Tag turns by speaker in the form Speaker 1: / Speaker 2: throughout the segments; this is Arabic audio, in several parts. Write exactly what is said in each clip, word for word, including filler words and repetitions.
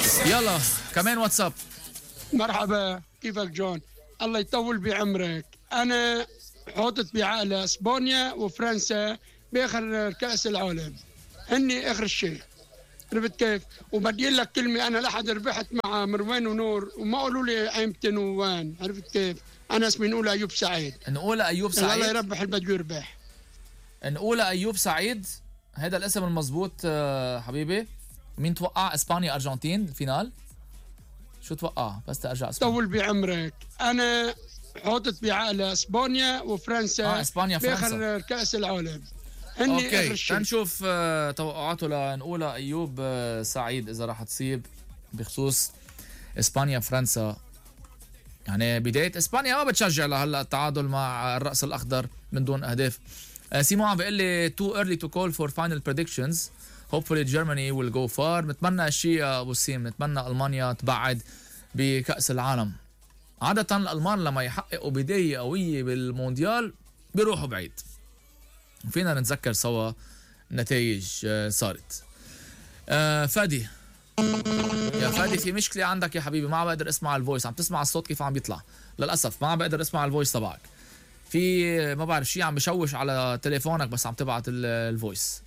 Speaker 1: يلا كمان واتساب.
Speaker 2: مرحبا، كيفك جون؟ الله يطول بعمرك. أنا حاطط بعقل اسبانيا وفرنسا باخر كأس العالم، هني اخر الشيء. عرفت كيف؟ وبدي لك كلمة، أنا لحد ربحت مع مروان ونور وما قالوا لي أيمتى وين. عرفت كيف؟ أنا اسمي نقول أيوب سعيد.
Speaker 1: نقول أيوب سعيد.
Speaker 2: الله يربح اللي بده يربح.
Speaker 1: نقول أيوب سعيد، هذا الاسم المضبوط حبيبي. مين توقع؟ اسبانيا ارجنتين الفينال؟ شو توقع بس ترجع اسبانيا؟
Speaker 2: طول بعمرك. انا حاطط بعقل اسبانيا وفرنسا
Speaker 1: اه اسبانيا فرنسا
Speaker 2: باخر كأس العالم، هني
Speaker 1: اوكي.
Speaker 2: اخر شيء.
Speaker 1: تنشوف uh, توقعاته لنقول ايوب uh, سعيد اذا راح تصيب بخصوص اسبانيا فرنسا. يعني بدايه اسبانيا ما بتشجع لهلا التعادل مع الراس الاخضر من دون اهداف. uh, سيمو عم بيقول لي too early to call for final predictions. hopefully Germany will go far. نتمنى هالشيء يا ابو سيم، نتمنى المانيا تبعد بكأس العالم. عادة الالمان لما يحققوا بداية قوية بالمونديال بيروحوا بعيد، وفينا نتذكر سوا نتائج صارت. آه فادي يا فادي، في مشكلة عندك يا حبيبي، ما عم بقدر اسمع الفويس. عم تسمع الصوت كيف عم بيطلع؟ للأسف ما عم بقدر اسمع الفويس تبعك. في ما بعرف شيء عم بشوش على تليفونك بس عم تبعت الفويس.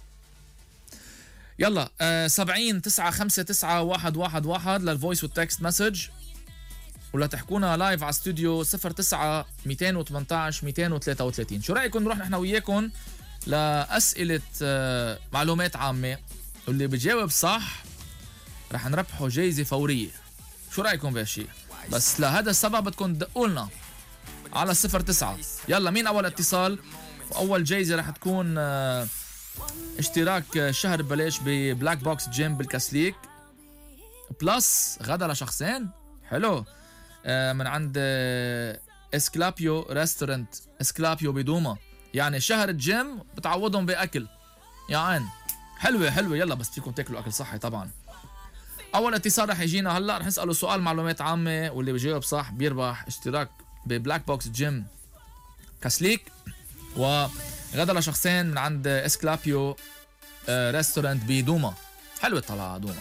Speaker 1: يلا آه سبعين تسعة خمسة تسعة واحد واحد واحد للفويس والتكست مسج، ولا تحكونا لايف على استوديو صفر تسعة مئتين وثمانية عشر مئتين وثلاثة وثلاثين. شو رأيكم نروح نحن وياكم لأسئلة آه معلومات عامة، واللي بجاوب صح رح نربحه جايزة فورية. شو رأيكم بهالشي؟ بس لهذا السبب بدكم تدقولنا على صفر تسعة. يلا مين أول اتصال؟ وأول جايزة رح تكون آه اشتراك شهر ببلاش ببلاك بوكس جيم بالكاسليك بلس غدا لشخصين. حلو. آه من عند آه اسكلابيو ريستورنت، اسكلابيو بدوما، يعني شهر الجيم بتعوضهم باكل يا عين. حلوه حلوه. يلا بس فيكم تاكلوا اكل صحي طبعا. اول اتصال رح يجينا هلا، رح نساله سؤال معلومات عامه، واللي بيجاوب صح بيربح اشتراك ببلاك بوكس جيم كاسليك وغدا لشخصين من عند اسكلابيو آه ريستورانت بدوما. حلوه الطلعه دوما.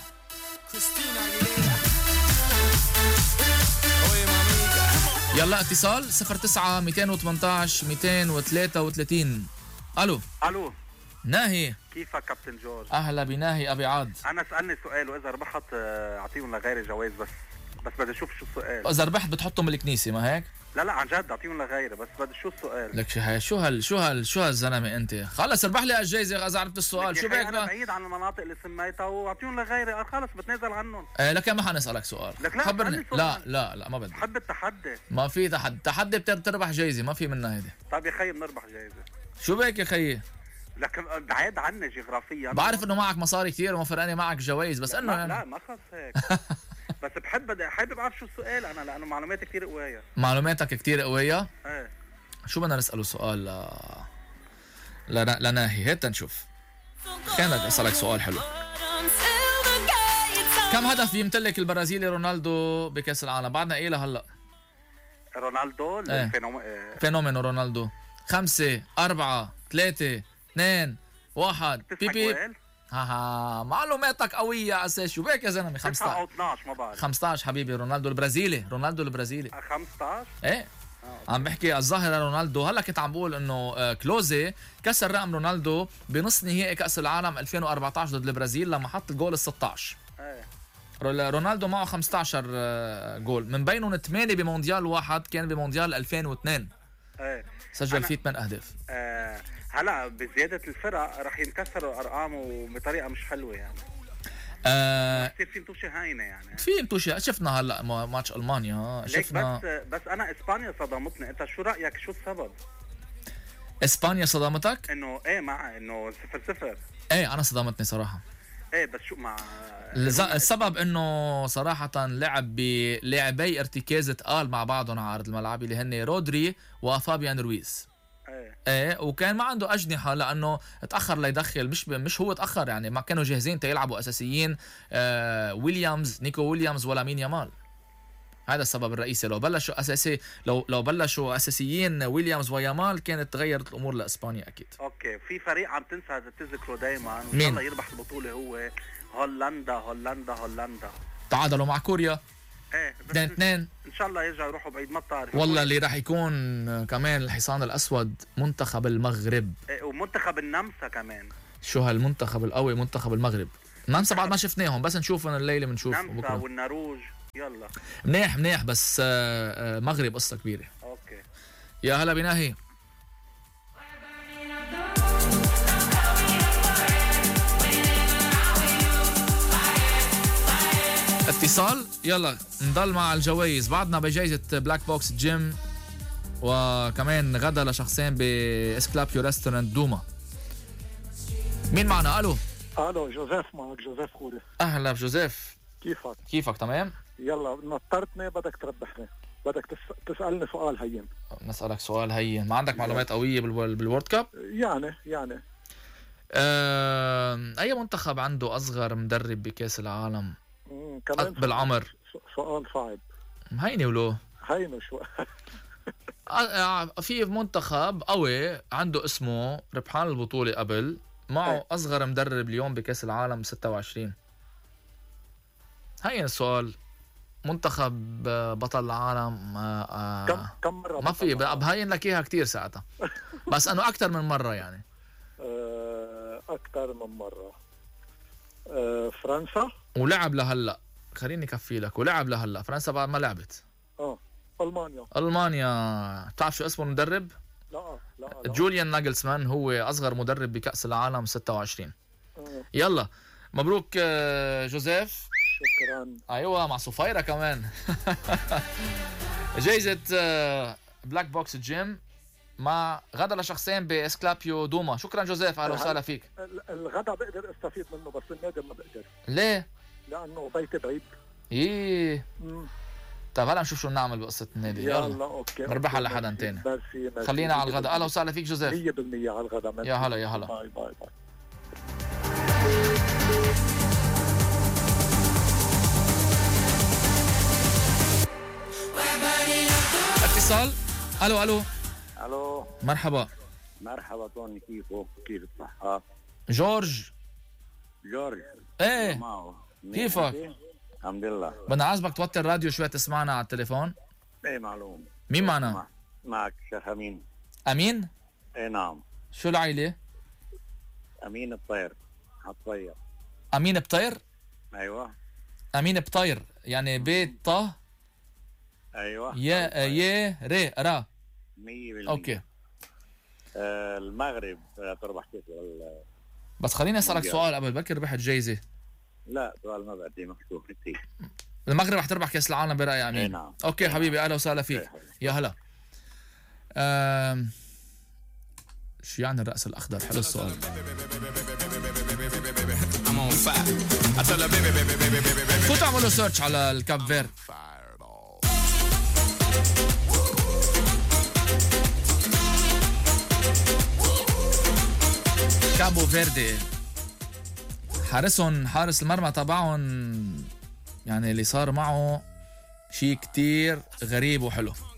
Speaker 1: يلا اتصال صفر تسعة مئتين وثمانية عشر مئتين وثلاثة وثلاثين. الو
Speaker 3: الو
Speaker 1: ناهي،
Speaker 3: كيفك كابتن جورج؟
Speaker 1: اهلا بناهي ابي عاد.
Speaker 3: انا سالني سؤال واذا ربحت اعطيهم لغيري جوائز، بس بس بدي اشوف شو السؤال.
Speaker 1: اذا ربحت بتحطهم بالكنيسه ما هيك؟
Speaker 3: لا لا عن جد اعطيهم لغيري، بس بدي شو السؤال.
Speaker 1: لك شو هاي، شو هال شو هال شو هالزلمه انت؟ خلص اربح لي الجائزه اذا عرفت السؤال. شو بك
Speaker 3: انا بعيد عن المناطق اللي سميتها واعطيهم لغيري، خلص بتنازل عنهم.
Speaker 1: آه لك ما حنسالك سؤال.
Speaker 3: لك لا
Speaker 1: خبرني. لا لا لا ما بدي.
Speaker 3: بحب التحدي.
Speaker 1: ما في تحدي، تحدي بتربح جائزه، ما في منها هيدي.
Speaker 3: طيب يا خيي بنربح جائزه.
Speaker 1: شو بك يا خيي؟
Speaker 3: لك بعيد عني جغرافيا.
Speaker 1: بعرف انه معك مصاري كثير وما فرقاني معك جوائز، بس انه
Speaker 3: لا, لا ما خلص هيك. بس بحب بدي حابب اعرف شو السؤال انا، لانه معلوماتي كثير قويه.
Speaker 1: معلوماتك كثير قويه؟
Speaker 3: ايه.
Speaker 1: شو بدنا نساله سؤال ل ل لناهي هيك تنشوف. كان بدي اسالك سؤال حلو. كم هدف يمتلك البرازيلي رونالدو بكاس العالم؟ بعدنا ايه لهلا؟
Speaker 3: رونالدو
Speaker 1: ايه.
Speaker 3: الفينوم...
Speaker 1: فينومينو رونالدو. خمسة أربعة ثلاثة اثنين واحد. بيبي ها ها معلوماتك قوية على اساس شو بك يا زلمة؟ خمسة عشر
Speaker 3: او اثنعش ما بعرف.
Speaker 1: خمسة عشر حبيبي. رونالدو البرازيلي، رونالدو البرازيلي.
Speaker 3: خمسة عشر
Speaker 1: ايه آه. عم بحكي الظاهرة رونالدو. هلا كنت عم بقول انه كلوزي كسر رقم رونالدو بنص نهائي كأس العالم ألفين وأربعة عشر ضد البرازيل لما حط الجول ال ستة عشر.
Speaker 3: ايه.
Speaker 1: رونالدو معه خمسة عشر جول، من بينهم ثمانية بمونديال واحد كان بمونديال ألفين واثنين.
Speaker 3: ايه.
Speaker 1: سجل فيه ثمان اهداف.
Speaker 3: آه هلا بزيادة الفرق رح ينكسروا ارقامه بطريقة مش حلوة يعني.
Speaker 1: آه
Speaker 3: كثير في انتوشه هاينه يعني.
Speaker 1: في انتوشه. شفنا هلا ماتش المانيا شفنا.
Speaker 3: بس بس انا اسبانيا صدمتني. انت شو رايك؟ شو السبب؟
Speaker 1: اسبانيا صدمتك؟
Speaker 3: انه ايه مع انه صفر صفر.
Speaker 1: ايه انا صدمتني صراحه.
Speaker 3: ايه بس شو مع
Speaker 1: السبب انه صراحه لعب بلاعبي ارتكاز تقال مع بعضهم على ارض الملعب اللي هن رودري وفابيان رويز.
Speaker 3: ايه
Speaker 1: ايه وكان ما عنده اجنحه لانه تاخر ليدخل. مش مش هو تاخر يعني، ما كانوا جاهزين تيلعبوا اساسيين آه ويليامز نيكو ويليامز ولا مين يامال. هذا السبب الرئيسي. لو بلشوا اساسي لو لو بلشوا اساسيين ويليامز ويامال كانت تغيرت الامور لاسبانيا اكيد.
Speaker 3: اوكي. في فريق عم تنسى تذكره دائما
Speaker 1: مين؟
Speaker 3: الله يربح البطوله هو هولندا. هولندا هولندا
Speaker 1: تعادلوا مع كوريا
Speaker 3: ايه بس
Speaker 1: اثنين اثنين.
Speaker 3: ان شاء الله يرجعوا يروحوا بعيد ما بتعرف.
Speaker 1: والله اللي راح يكون كمان الحصان الاسود منتخب المغرب.
Speaker 3: إيه ومنتخب النمسا كمان.
Speaker 1: شو هالمنتخب القوي منتخب المغرب. النمسا بعد ما شفناهم بس نشوفهم الليله بنشوف
Speaker 3: نمسا
Speaker 1: بكره.
Speaker 3: والنرويج يلا
Speaker 1: منيح منيح بس آه، آه، مغرب قصه كبيره.
Speaker 3: اوكي
Speaker 1: يا هلا بناهي. اتصال يلا نضل مع الجوائز. بعدنا بجائزة بلاك بوكس جيم وكمان غدا لشخصين باسكلابيو ريستورانت دوما. مين معنا؟ الو
Speaker 4: الو جوزيف معك جوزيف خوري.
Speaker 1: اهلا بجوزيف.
Speaker 4: كيفك؟
Speaker 1: كيفك تمام؟
Speaker 4: يلا نطرتني بدك تربحني. بدك تس... تسألني سؤال هين.
Speaker 1: نسألك سؤال هين. ما عندك معلومات قوية بالو... بالورد كاب؟
Speaker 4: يعني يعني
Speaker 1: أه... اي منتخب عنده اصغر مدرب بكاس العالم
Speaker 4: مم. كمان
Speaker 1: بالعمر؟
Speaker 4: س... سؤال صعب.
Speaker 1: هيني ولو
Speaker 4: هينه شو
Speaker 1: في منتخب قوي عنده اسمه ربحان البطولة قبل معه
Speaker 4: هي.
Speaker 1: أصغر مدرب اليوم بكأس العالم ستة وعشرين. هاي السؤال. منتخب بطل العالم آه
Speaker 4: كم كم مرة
Speaker 1: ما في بهين لك إياها كتير ساعتها بس أنه أكتر من مرة يعني.
Speaker 4: آه، أكتر من مرة. آه، فرنسا.
Speaker 1: ولعب لهلا. خليني كفي لك ولعب لهلا. فرنسا بعد ما لعبت.
Speaker 4: اه ألمانيا.
Speaker 1: ألمانيا. بتعرف شو اسمه المدرب؟
Speaker 4: لا لا, لا.
Speaker 1: جوليان ناجلسمان هو أصغر مدرب بكأس العالم ستة وعشرين.
Speaker 4: آه.
Speaker 1: يلا مبروك جوزيف.
Speaker 4: شكرا.
Speaker 1: ايوه مع صفيرة كمان. جايزة بلاك بوكس جيم مع غدا لشخصين باسكلابيو دوما. شكرا جوزيف اهلا وسهلا فيك.
Speaker 4: الغدا بقدر استفيد منه بس النادي ما بقدر.
Speaker 1: ليه؟
Speaker 4: لانه بيتي بعيد.
Speaker 1: ايه
Speaker 4: مم.
Speaker 1: طيب هلا نشوف شو نعمل بقصة النادي. يلا,
Speaker 4: يلا اوكي.
Speaker 1: نربحها لحدا تاني.
Speaker 4: ميرسي ميرسي.
Speaker 1: خلينا على الغدا. اهلا وسهلا فيك جوزيف.
Speaker 4: مية بالمية على الغدا. ميرسي.
Speaker 1: يا هلا يا هلا.
Speaker 4: باي باي باي.
Speaker 1: اتصال. الو الو
Speaker 5: الو
Speaker 1: مرحبا.
Speaker 5: مرحبا توني كيفو كيف الصحة؟
Speaker 1: جورج.
Speaker 5: جورج
Speaker 1: ايه
Speaker 5: معه.
Speaker 1: كيفك؟
Speaker 5: الحمد لله.
Speaker 1: بدنا عازبك توطي الراديو شوي تسمعنا على التليفون.
Speaker 5: ايه معلوم.
Speaker 1: مين معنا؟
Speaker 5: مع... معك شيخ امين.
Speaker 1: امين؟
Speaker 5: ايه نعم.
Speaker 1: شو العيلة؟
Speaker 5: امين الطير. الطير.
Speaker 1: امين بطير؟
Speaker 5: ايوه.
Speaker 1: امين بطير يعني بيت طه.
Speaker 5: ايوه.
Speaker 1: يا يا ري را.
Speaker 5: مية بالمية.
Speaker 1: اوكي.
Speaker 5: آه المغرب تربح كيس ولا؟
Speaker 1: بس خليني اسالك سؤال قبل بكر ربحت جايزه.
Speaker 5: لا سؤال ما بعدي مكتوب كثير.
Speaker 1: المغرب رح تربح كاس العالم برايي امين.
Speaker 5: ايه نعم.
Speaker 1: اوكي
Speaker 5: ايه
Speaker 1: حبيبي
Speaker 5: نعم.
Speaker 1: اهلا وسهلا فيك.
Speaker 5: ايه
Speaker 1: يا هلا. أم... شو يعني الرأس الأخضر؟ حلو السؤال. فوتوا اعملوا سيرش على الكاب فير. كابو فيردي حارسهم حارس المرمى تبعهم يعني اللي صار معه شيء كتير غريب وحلو.